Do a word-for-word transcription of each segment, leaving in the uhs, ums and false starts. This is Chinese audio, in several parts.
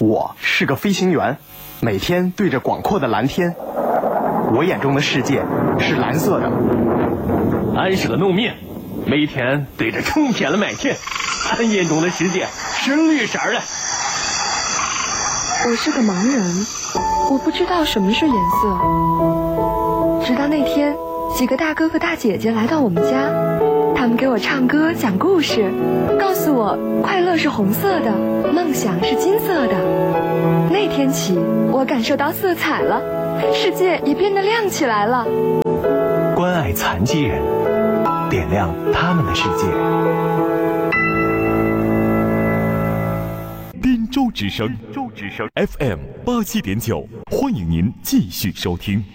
我是个飞行员，每天对着广阔的蓝天，我眼中的世界是蓝色的。 俺是个农民，每天对着成片的麦田，俺眼中的世界是绿色的。 我是个盲人，我不知道什么是颜色。直到那天，几个大哥和大姐姐来到我们家，他们给我唱歌讲故事，告诉我快乐是红色的，梦想是金色的。那天起，我感受到色彩了，世界也变得亮起来了。 关爱残疾人，点亮他们的世界。 滨州之声，州之声 F M 八七点九，欢迎您继续收听。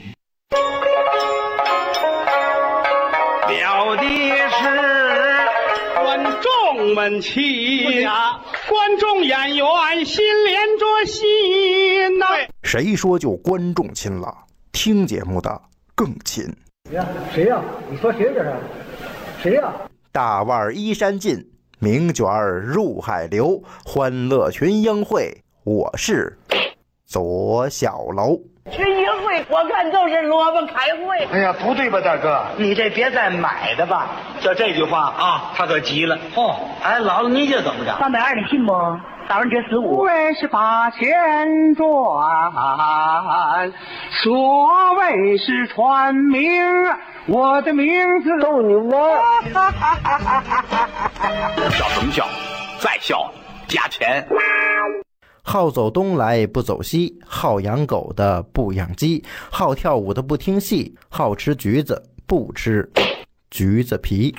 表的是观众们亲呀，观众演员心连着心呐。 谁说就观众亲了？听节目的更亲。 呀，谁呀？你说谁这是？谁呀？ 大腕依山尽，名卷入海流，欢乐群英会，我是左小楼。 群英会，我看就是萝卜开会。 哎呀，不对吧，大哥？你这别再买的吧。就这句话啊，他可急了。哦，哎，姥姥，你这怎么着？ 三百二，你信不？打完折十五。 为是把钱赚，所谓是传名，我的名字逗你玩。 笑什么笑？再笑加钱。 好走东来不走西，好养狗的不养鸡，好跳舞的不听戏，好吃橘子不吃橘子皮。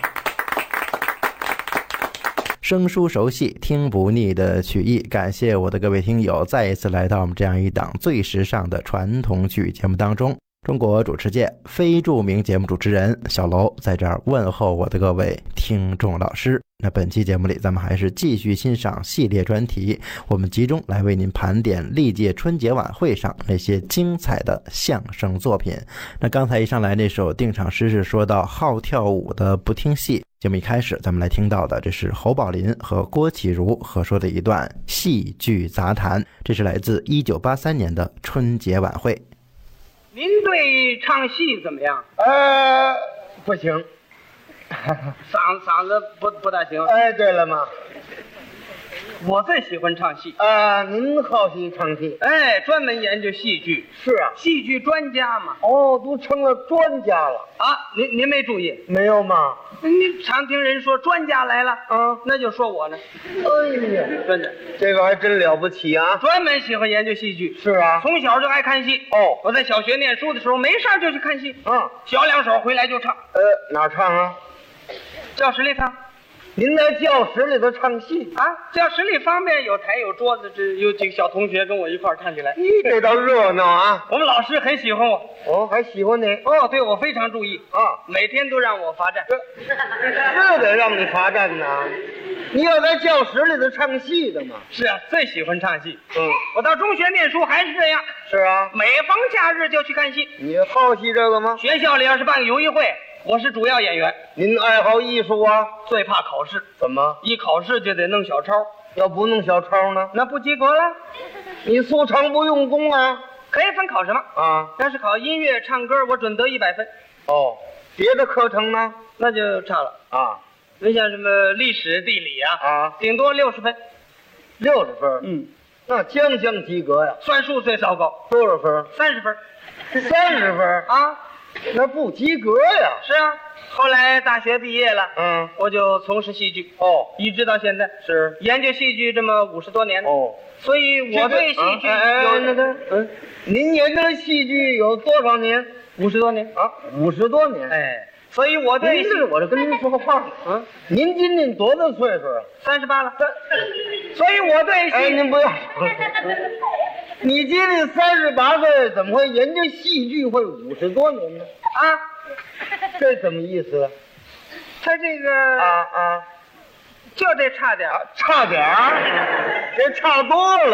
生疏熟悉听不腻的曲艺，感谢我的各位听友再一次来到我们这样一档最时尚的传统曲艺节目当中。中国主持界非著名节目主持人小楼在这儿问候我的各位听众老师。那本期节目里，咱们还是继续欣赏系列专题，我们集中来为您盘点历届春节晚会上那些精彩的相声作品。那刚才一上来那首定场诗是说到好跳舞的不听戏，节目一开始咱们来听到的，这是侯宝林和郭启儒合说的一段戏剧杂谈，这是来自一九八三年的春节晚会。 您对唱戏怎么样？ 呃，不行， 嗓嗓子不不大行。 哎，对了嘛， 我最喜欢唱戏。 啊，您好喜唱戏？ 哎，专门研究戏剧。 是啊， 戏剧专家嘛。 哦，都成了专家了啊！您您没注意？ 没有嘛？ 您常听人说专家来了啊， 那就说我呢。 哎呀， 真的， 这个还真了不起啊！ 专门喜欢研究戏剧。 是啊， 从小就爱看戏。 哦， 我在小学念书的时候，没事就去看戏。 啊， 小两手回来就唱。 呃，哪唱啊？ 教室里唱。 您在教室里头唱戏啊？教室里方便，有台有桌子，这有几个小同学跟我一块唱起来。 咦，这倒热闹啊！ 我们老师很喜欢我。 哦，还喜欢你？ 哦，对我非常注意啊， 每天都让我罚站。 这得让你罚站呢。你要在教室里头唱戏的嘛？ 是啊，最喜欢唱戏。 嗯， 我到中学念书还是这样。 是啊， 每逢假日就去看戏。 你好奇这个吗？ 学校里要是办个游艺会，我是主要演员。 您爱好艺术啊？ 最怕考试。 怎么？ 一考试就得弄小抄， 要不弄小抄呢？ 那不及格了。 你素常不用功啊？ 可以分考什么啊？ 要是考音乐、唱歌，我准得一百分。 哦，别的课程呢？ 那就差了啊。 你像什么历史、地理啊， 啊， 顶多六十分。 六十分？ 嗯， 那将将及格呀。 算术最糟糕， 多少分？ 三十分。 三十分啊？ 那不及格呀。 是啊，后来大学毕业了， 嗯， 我就从事戏剧。 哦， 一直到现在是研究戏剧这么五十多年了。 哦， 所以我对戏剧有那个，嗯，您研究戏剧有多少年？ 五十多年啊，五十多年。 哎，所以我对戏， 我这跟您说个话，嗯，您今年多大岁数啊？ 三十八了。所以我对戏， 哎，您不要。你今年三十八岁，怎么会研究戏剧会五十多年呢？ 啊， 这怎么意思？ 他这个啊啊， 就这差点儿， 差点儿，这差多了。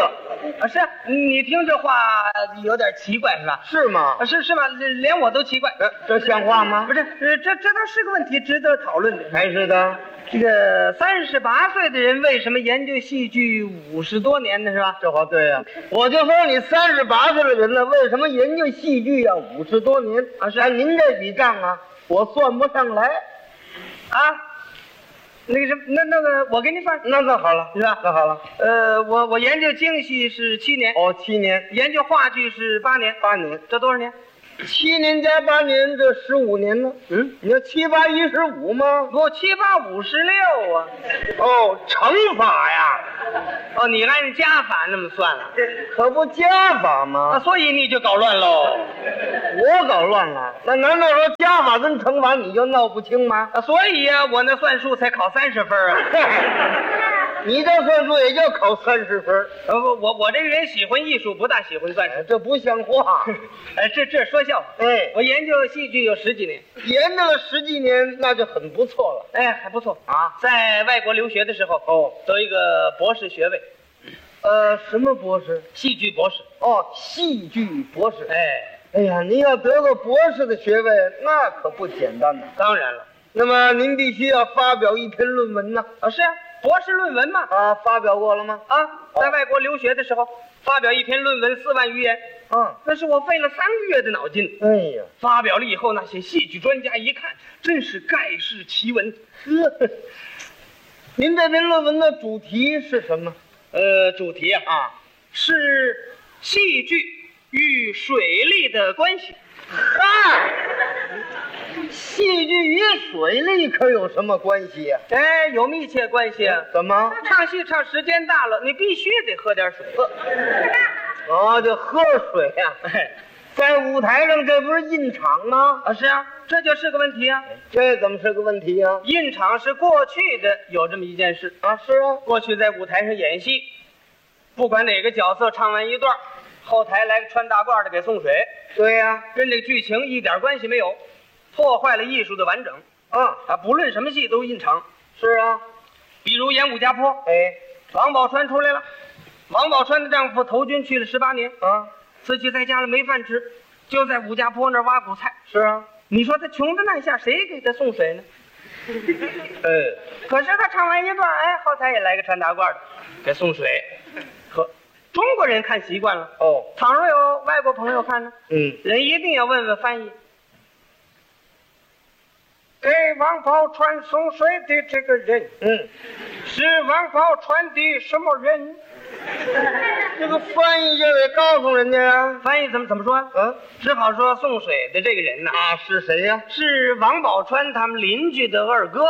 啊，是啊，你听这话有点奇怪是吧？ 是吗？ 啊，是是吗？连我都奇怪， 这这像话吗？ 不是，呃这这倒是个问题，值得讨论的。 还是的。 这个三十八岁的人为什么研究戏剧五十多年呢？是吧？ 这话对呀、啊。我就说你三十八岁的人了，为什么研究戏剧要五十多年啊？是按您这笔账啊，我算不上来。 啊，那个什么，那那个我给你算， 那那好了， 是吧？ 那好了， 呃，我我研究京戏是七年， 哦，七年， 研究话剧是八年， 八年， 这多少年？ 七年加八年，这十五年呢？ 嗯， 你要七八一十五吗？ 不，七八五十六啊。 哦，乘法呀。 哦，你按加法那么算了， 可不加法吗？ 啊，所以你就搞乱喽。 我搞乱了？那难道说加法跟乘法你就闹不清吗？ 啊，所以呀、啊，我那算术才考三十分啊。 你这算术也就考三十分。 呃不，我我这个人喜欢艺术，不大喜欢算术， 哎、这不像话。 哎，这这说笑话。 哎， 我研究戏剧有十几年， 研究了十几年，那就很不错了。 哎，还不错啊。 在外国留学的时候， 哦， 得一个博士学位。 呃，什么博士？ 戏剧博士。 哦，戏剧博士。 哎， 哎呀，您要得个博士的学位，那可不简单呐。 当然了。 那么您必须要发表一篇论文呢。 啊，是啊。博士论文嘛， 啊，发表过了吗？ 啊，在外国留学的时候，发表一篇论文四万余言， 啊， 那是我费了三个月的脑筋。 哎呀， 发表了以后，那些戏剧专家一看，真是盖世奇闻。 呵，您这篇论文的主题是什么？ 呃，主题啊， 啊， 是戏剧与水利的关系。 嗨，戏剧与水利可有什么关系呀、 啊？哎，有密切关系啊！ 怎么？ 唱戏唱时间大了，你必须得喝点水。 哦，就喝水呀、啊！在舞台上，这不是印场吗？ 啊，是啊，这就是个问题啊！ 这怎么是个问题啊？ 印场是过去的有这么一件事啊，是啊， 过去在舞台上演戏，不管哪个角色唱完一段，后台来个穿大褂的给送水。 对呀、啊， 跟这个剧情一点关系没有，破坏了艺术的完整。 啊啊，不论什么戏都印场。 是啊， 比如演武家坡， 哎， 王宝钏出来了，王宝钏的丈夫投军去了十八年， 啊， 自己在家里没饭吃，就在武家坡那儿挖苦菜。 是啊， 你说他穷的那下，谁给他送水呢？ 哎， 可是他唱完一段，哎，后台也来个穿大褂的给送水，喝。中国人看习惯了哦， 倘若有外国朋友看呢， 嗯， 人一定要问问翻译。给王宝钏送水的这个人， 嗯， 是王宝钏的什么人？ 这个翻译就得告诉人家呀。 翻译怎么怎么说？ 嗯， 只好说送水的这个人呐， 啊，是谁呀？ 是王宝钏他们邻居的二哥。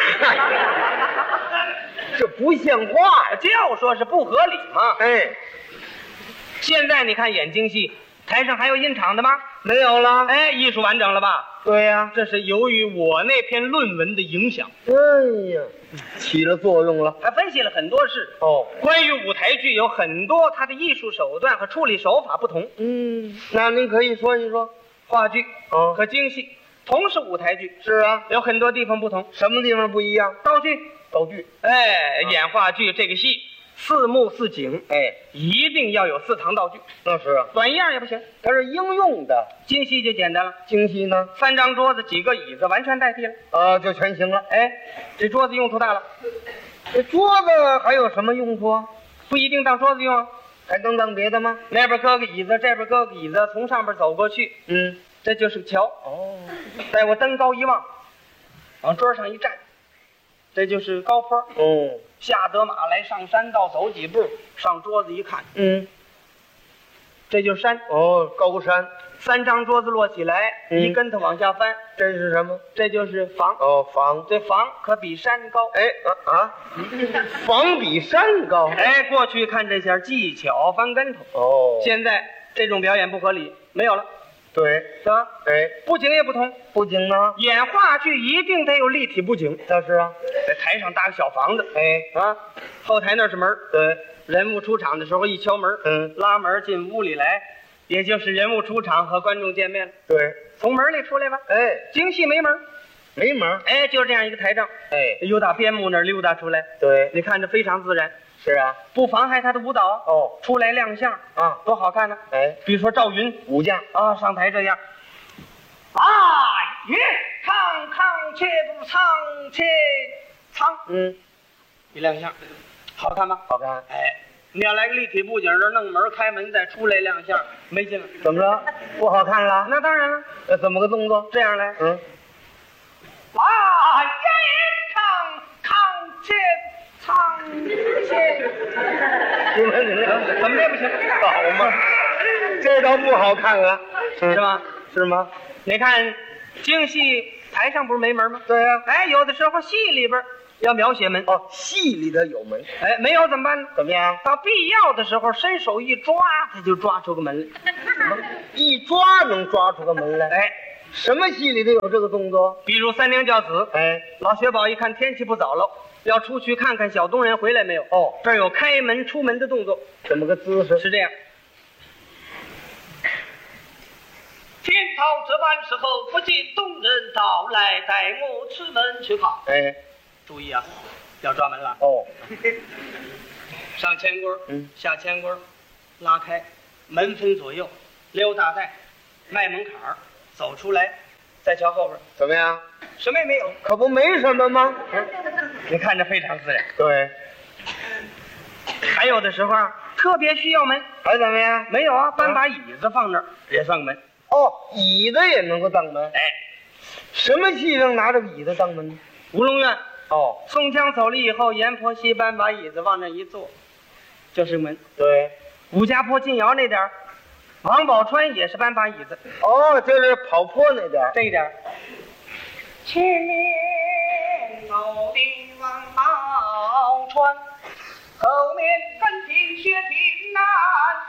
这不像话呀！ 就说是不合理嘛。 哎， 现在你看演京戏，台上还有印场的吗？ 没有了。 哎，艺术完整了吧？ 对呀、啊， 这是由于我那篇论文的影响。 哎呀，起了作用了。 还分析了很多事。 哦， 关于舞台剧有很多它的艺术手段和处理手法不同。 嗯，那您可以说一说。 话剧哦和京戏同是舞台剧， 是啊， 有很多地方不同。 什么地方不一样？ 道具， 道具。 哎，演话剧这个戏四幕四景， 哎， 一定要有四堂道具。 那是啊， 短样也不行， 它是应用的。 京戏就简单了， 京戏呢， 三张桌子几个椅子完全代替了， 啊，就全行了。 哎，这桌子用处大了。 这桌子还有什么用处啊？ 不一定当桌子用啊， 还能当别的吗？ 那边搁个椅子，这边搁个椅子，从上边走过去， 嗯， 这就是个桥。 哦， 待我登高一望，往桌上一站，这就是高坡。 哦， 下得马来上山道，走几步上桌子一看， 嗯， 这就是山。 哦，高山。 三张桌子摞起来， 嗯、 一跟头往下翻， 这是什么？ 这就是房。 哦，房。 这房可比山高。 哎啊啊，房比山高。 哎，过去看这下技巧翻跟头。 哦， 现在这种表演不合理，没有了。 对， 是吧？ 哎， 布景也不同。 布景呢？ 演话剧一定得有立体布景。 那是啊， 在台上搭个小房子。 哎啊，后台那是门。 对， 人物出场的时候一敲门， 嗯， 拉门进屋里来。也就是人物出场和观众见面了。 对， 从门里出来吧。 哎， 京戏没门， 没门。 哎，就是这样一个台账。 哎， 由打边幕那儿溜达出来。 对， 你看着非常自然。 是啊， 不妨害他的舞蹈哦， 出来亮相啊， 多好看呢！ 哎， 比如说赵云武将啊，上台这样，啊，云唱唱且不唱且唱， 嗯， 一亮相，好看吧？ 好看。 哎，你要来个立体布景，这弄门开门再出来亮相，没劲了。 怎么着？不好看了？ 那当然了。 那怎么个动作？ 这样来， 嗯， 啊，云唱唱且唱且， 行了行了， 怎么也不行， 好嘛，这倒不好看了， 是吗？ 是吗？ 你看京戏台上不是没门吗？ 对呀、啊。 哎，有的时候戏里边要描写门哦，戏里头有门。 哎，没有怎么办呢？ 怎么样？ 到必要的时候，伸手一抓，他就抓出个门来。 什么？一抓能抓出个门来？ 哎， 什么戏里头有这个动作？ 比如三娘教子。 哎， 老薛宝一看天气不早了，要出去看看小东人回来没有。 哦， 这儿有开门出门的动作。 怎么个姿势？ 是这样。天朝这般时候，不见东人到来，带我出门去看。 哎， 注意啊，要抓门了。 哦， 上前棍， 嗯， 下前棍，拉开，门分左右，溜大带，迈门槛儿，走出来，再瞧后边， 怎么样？ 什么也没有， 可不没什么吗？ 你看着非常自然。 对， 还有的时候啊，特别需要门， 还怎么样？ 没有啊，搬把椅子放那儿也算门。 哦，椅子也能够当门？ 哎， 什么戏能拿这个椅子当门？ 吴龙院。 哦， 宋江走了以后，阎婆惜搬把椅子往那一坐，就是门。 对， 武家坡进窑那点儿，王宝钏也是搬把椅子。 哦，就是跑坡那点儿。 这一点儿。前面走的王宝钏，后面跟紧薛平南。